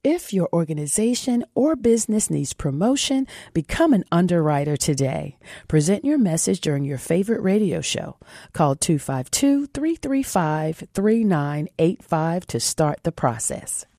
If your organization or business needs promotion, become an underwriter today. Present your message during your favorite radio show. Call 252-335-3985 to start the process.